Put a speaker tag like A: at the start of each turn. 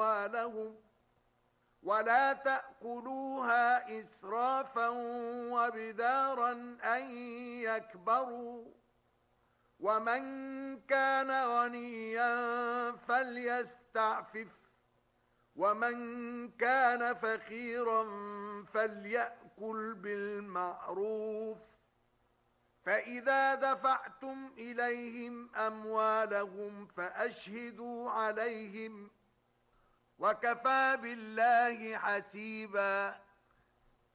A: أموالهم ولا تأكلوها إسرافا وبدارا أن يكبروا ومن كان غنيا فليستعفف ومن كان فقيرا فليأكل بالمعروف فإذا دفعتم إليهم أموالهم فأشهدوا عليهم وكفى بالله حسيبا